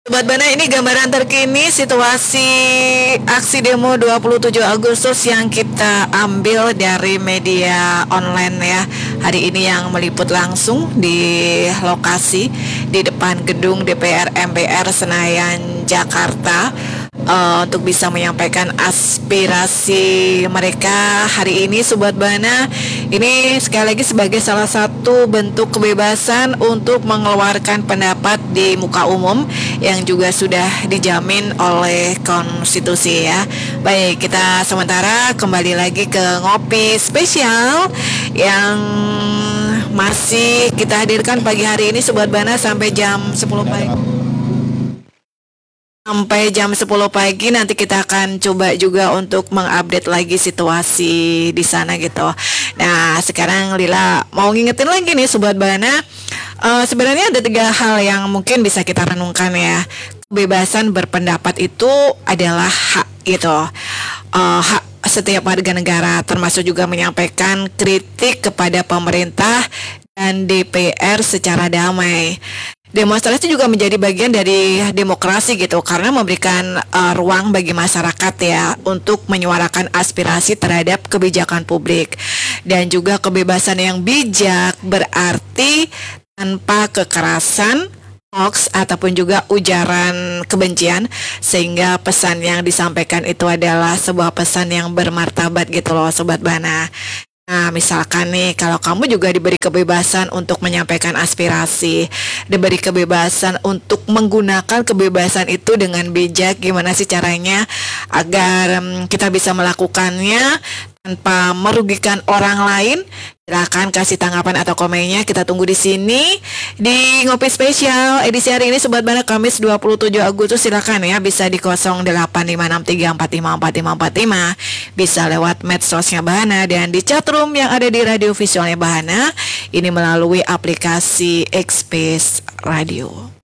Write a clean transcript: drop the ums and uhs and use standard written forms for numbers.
Sobat Bana, ini gambaran terkini situasi aksi demo 27 Agustus yang kita ambil dari media online ya. Hari ini yang meliput langsung di lokasi di depan gedung DPR MPR Senayan Jakarta, untuk bisa menyampaikan aspirasi mereka hari ini. Sobat Bana, ini sekali lagi sebagai salah satu bentuk kebebasan untuk mengeluarkan pendapat di muka umum yang juga sudah dijamin oleh konstitusi ya. Baik, kita sementara kembali lagi ke ngopi spesial yang masih kita hadirkan pagi hari ini Sobat Bana sampai jam 10 pagi. Sampai jam 10 pagi nanti kita akan coba juga untuk mengupdate lagi situasi di sana gitu. Nah, sekarang Lila mau ngingetin lagi nih Sobat Bana. Sebenarnya ada 3 hal yang mungkin bisa kita renungkan ya. Kebebasan berpendapat itu adalah hak gitu. Hak setiap warga negara, termasuk juga menyampaikan kritik kepada pemerintah dan DPR secara damai. Demonstrasi juga menjadi bagian dari demokrasi gitu, karena memberikan ruang bagi masyarakat ya untuk menyuarakan aspirasi terhadap kebijakan publik. Dan juga kebebasan yang bijak berarti tanpa kekerasan, hoax ataupun juga ujaran kebencian, sehingga pesan yang disampaikan itu adalah sebuah pesan yang bermartabat gitu loh Sobat Bana. Nah, misalkan nih, kalau kamu juga diberi kebebasan untuk menyampaikan aspirasi, diberi kebebasan untuk menggunakan kebebasan itu dengan bijak, gimana sih caranya agar kita bisa melakukannya tanpa merugikan orang lain? Silakan kasih tanggapan atau komennya. Kita tunggu di sini di Ngopi Spesial edisi hari ini Sobat Bana Kamis 27 Agustus. Silakan ya, bisa di 085634545545, bisa lewat medsosnya Bahana dan di chatroom yang ada di radio visualnya Bahana ini melalui aplikasi Xspace Radio.